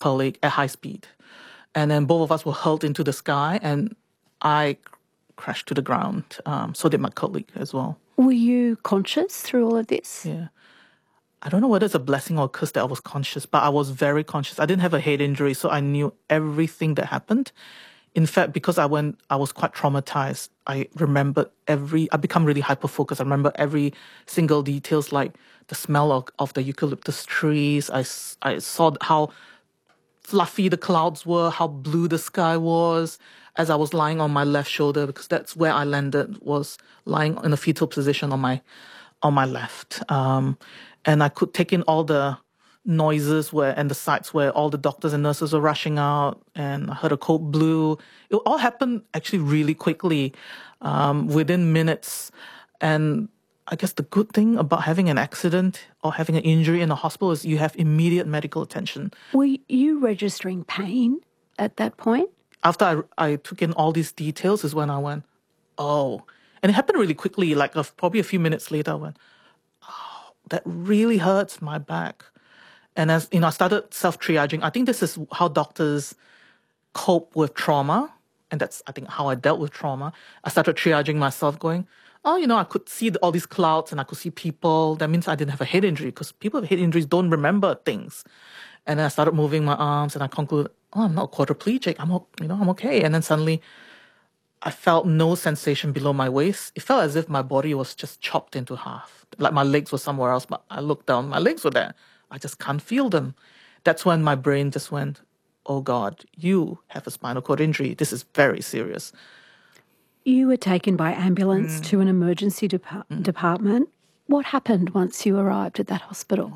colleague at high speed. And then both of us were hurled into the sky, and I crashed to the ground. So did my colleague as well. Were you conscious through all of this? Yeah. I don't know whether it's a blessing or a curse that I was conscious, but I was very conscious. I didn't have a head injury, so I knew everything that happened. In fact, because I was quite traumatized. I become really hyper-focused. I remember every single details, like the smell of the eucalyptus trees. I saw how fluffy the clouds were, how blue the sky was as I was lying on my left shoulder, because that's where I landed, was lying in a fetal position on my left. And I could take in all the noises and the sights where all the doctors and nurses were rushing out, and I heard a code blue. It all happened actually really quickly, within minutes. And I guess the good thing about having an accident or having an injury in a hospital is you have immediate medical attention. Were you registering pain at that point? After I took in all these details is when I went, oh. And it happened really quickly, like probably a few minutes later, I went, oh, that really hurts my back. And as I started self-triaging. I think this is how doctors cope with trauma. And that's, I think, how I dealt with trauma. I started triaging myself, going, oh, I could see all these clouds and I could see people. That means I didn't have a head injury, because people with head injuries don't remember things. And then I started moving my arms and I concluded, oh, I'm not quadriplegic. I'm okay. And then suddenly I felt no sensation below my waist. It felt as if my body was just chopped into half. Like my legs were somewhere else, but I looked down, my legs were there. I just can't feel them. That's when my brain just went, oh God, you have a spinal cord injury. This is very serious. You were taken by ambulance to an emergency department. What happened once you arrived at that hospital?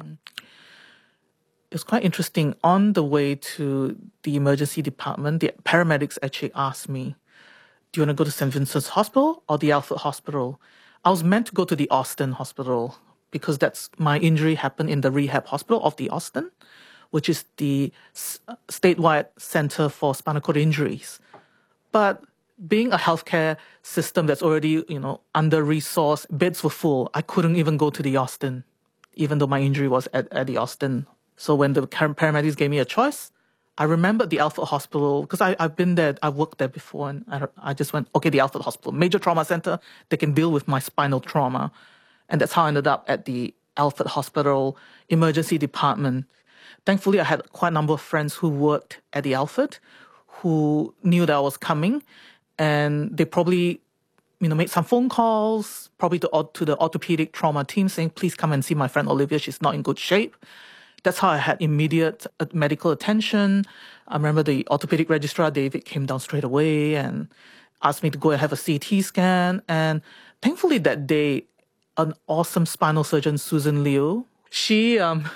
It was quite interesting. On the way to the emergency department, the paramedics actually asked me, do you want to go to St. Vincent's Hospital or the Alfred Hospital? I was meant to go to the Austin Hospital because my injury happened in the rehab hospital of the Austin, which is the statewide center for spinal cord injuries. But being a healthcare system that's already, under-resourced, beds were full. I couldn't even go to the Austin, even though my injury was at the Austin. So when the paramedics gave me a choice, I remembered the Alfred Hospital, because I've been there, I've worked there before, and I just went, okay, the Alfred Hospital, major trauma center, they can deal with my spinal trauma. And that's how I ended up at the Alfred Hospital emergency department. Thankfully, I had quite a number of friends who worked at the Alfred who knew that I was coming, and they probably, made some phone calls, probably to the orthopedic trauma team saying, please come and see my friend Olivia, she's not in good shape. That's how I had immediate medical attention. I remember the orthopedic registrar, David, came down straight away and asked me to go and have a CT scan. And thankfully that day, an awesome spinal surgeon, Susan Liu, she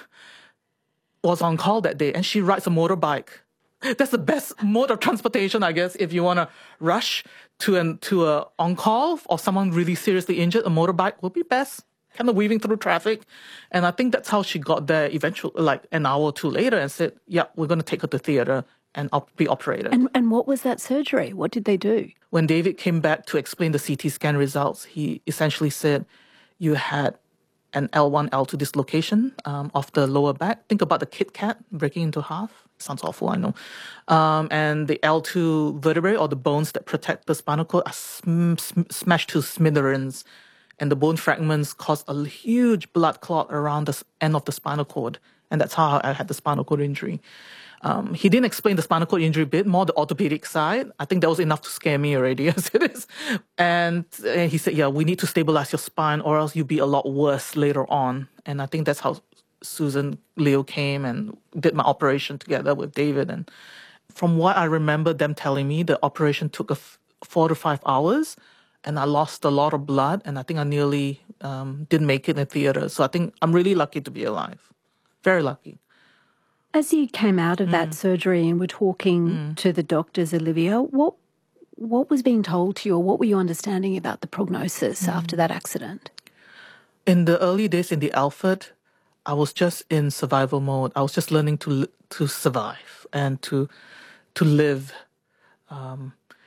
was on call that day, and she rides a motorbike. That's the best mode of transportation, I guess, if you want to rush to a on-call or someone really seriously injured. A motorbike would be best, kind of weaving through traffic. And I think that's how she got there eventually, like an hour or two later, and said, yeah, we're going to take her to theater and be operated. And what was that surgery? What did they do? When David came back to explain the CT scan results, he essentially said, you had an L1, L2 dislocation of the lower back. Think about the Kit Kat breaking into half. Sounds awful, I know. And the L2 vertebrae, or the bones that protect the spinal cord, are smashed to smithereens. And the bone fragments caused a huge blood clot around the end of the spinal cord. And that's how I had the spinal cord injury. He didn't explain the spinal cord injury bit, more the orthopedic side. I think that was enough to scare me already as it is. And he said, yeah, we need to stabilize your spine or else you'll be a lot worse later on. And I think that's how Susan Liu came and did my operation together with David. And from what I remember them telling me, the operation took 4 to 5 hours, and I lost a lot of blood, and I think I nearly didn't make it in the theater. So I think I'm really lucky to be alive. Very lucky. As you came out of that surgery and were talking to the doctors, Olivia, what was being told to you, or what were you understanding about the prognosis after that accident? In the early days in the Alfred, I was just in survival mode. I was just learning to survive and to live.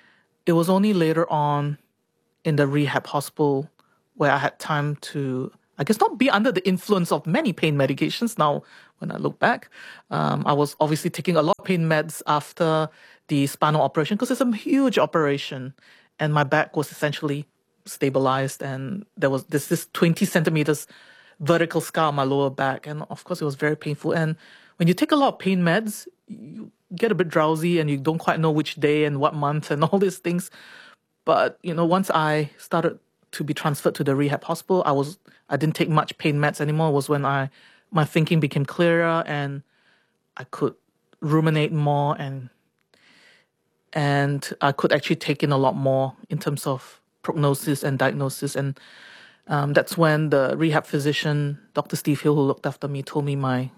It was only later on in the rehab hospital where I had time to I guess not be under the influence of many pain medications now when I look back. I was obviously taking a lot of pain meds after the spinal operation because it's a huge operation and my back was essentially stabilized and there was this 20 centimeters vertical scar on my lower back. And of course, it was very painful. And when you take a lot of pain meds, you get a bit drowsy and you don't quite know which day and what month and all these things. But, once I started to be transferred to the rehab hospital, I didn't take much pain meds anymore. It was when my thinking became clearer and I could ruminate more and I could actually take in a lot more in terms of prognosis and diagnosis. And that's when the rehab physician, Dr. Steve Hill, who looked after me, told me my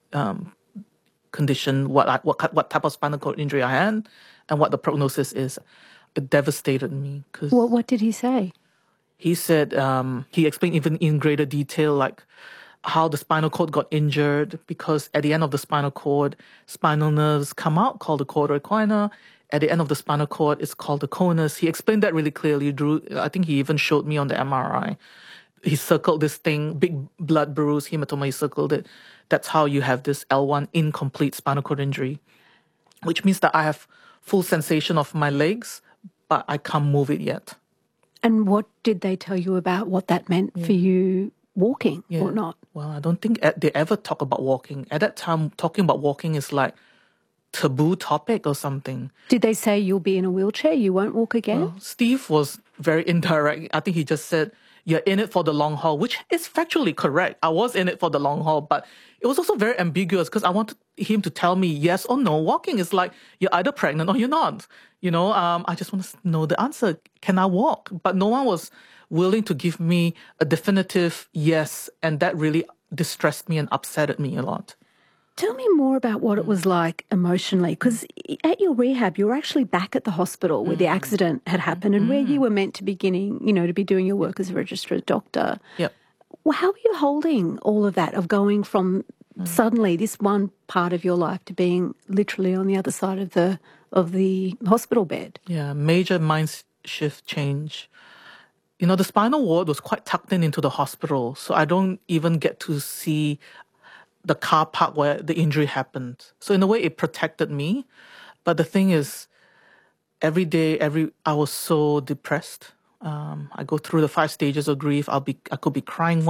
condition, what type of spinal cord injury I had, and what the prognosis is. It devastated me. What did he say? He said, he explained even in greater detail, like how the spinal cord got injured, because at the end of the spinal cord, spinal nerves come out called the chorda equina. At the end of the spinal cord, it's called the conus. He explained that really clearly. I think he even showed me on the MRI. He circled this thing, big blood bruise, hematoma, he circled it. That's how you have this L1 incomplete spinal cord injury, which means that I have full sensation of my legs, but I can't move it yet. And what did they tell you about what that meant for you walking or not? Well, I don't think they ever talk about walking. At that time, talking about walking is like taboo topic or something. Did they say you'll be in a wheelchair, you won't walk again? Well, Steve was very indirect. I think he just said, you're in it for the long haul, which is factually correct. I was in it for the long haul, but it was also very ambiguous because I wanted him to tell me yes or no. Walking is like, you're either pregnant or you're not. I just want to know the answer. Can I walk? But no one was willing to give me a definitive yes. And that really distressed me and upsetted me a lot. Tell me more about what it was like emotionally, because at your rehab, you were actually back at the hospital where the accident had happened and where you were meant to be to be doing your work as a registered doctor. Yep. Well, how are you holding all of that, of going from suddenly this one part of your life to being literally on the other side of the hospital bed? Yeah, major mind shift change. The spinal ward was quite tucked into the hospital, so I don't even get to see the car park where the injury happened. So in a way, it protected me. But the thing is, every day, I was so depressed. I go through the 5 stages of grief. I could be crying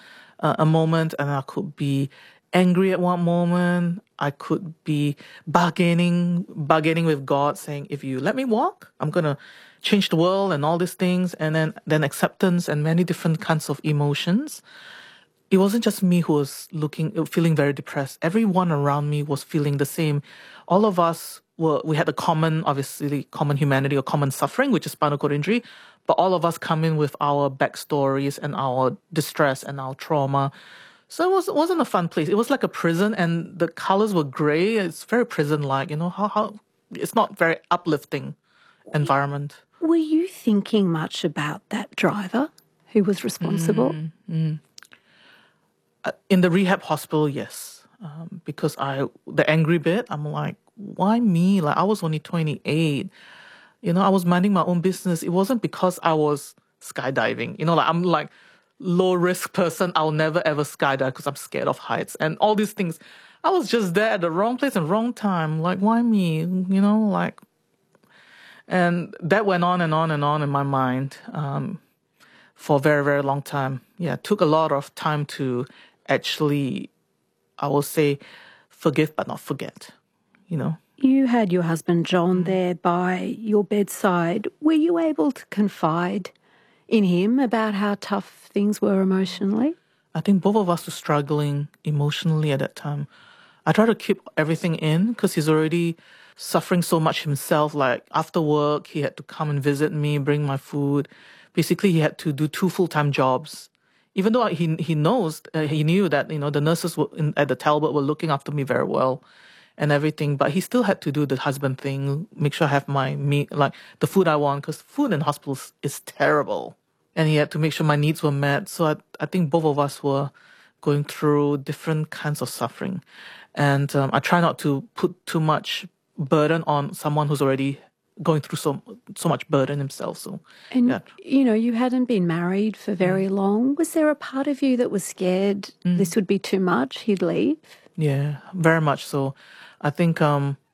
a moment, and I could be angry at one moment. I could be bargaining with God, saying, if you let me walk, I'm going to change the world and all these things. And then acceptance and many different kinds of emotions. It wasn't just me who was feeling very depressed. Everyone around me was feeling the same. All of us we had a common humanity or common suffering, which is spinal cord injury. But all of us come in with our backstories and our distress and our trauma. So it wasn't a fun place. It was like a prison, and the colors were gray. It's very prison-like, how it's not very uplifting environment. Were you thinking much about that driver who was responsible? In the rehab hospital, yes. Because the angry bit, I'm like, why me? Like, I was only 28. I was minding my own business. It wasn't because I was skydiving. I'm like low-risk person. I'll never, ever skydive because I'm scared of heights and all these things. I was just there at the wrong place and wrong time. Like, why me? And that went on and on and on in my mind for a very, very long time. Yeah, it took a lot of time to actually, I will say, forgive but not forget, You had your husband John there by your bedside. Were you able to confide in him about how tough things were emotionally? I think both of us were struggling emotionally at that time. I tried to keep everything in because he's already suffering so much himself. Like, after work, he had to come and visit me, bring my food. Basically, he had to do 2 full-time jobs. Even though he knew that, the nurses at the Talbot were looking after me very well and everything, but he still had to do the husband thing, make sure I have my meat, like the food I want, because food in hospitals is terrible. And he had to make sure my needs were met. So I think both of us were going through different kinds of suffering. And I try not to put too much burden on someone who's already going through so much burden himself. So, And, yeah. you hadn't been married for very long. Was there a part of you that was scared this would be too much, he'd leave? Yeah, very much so. I think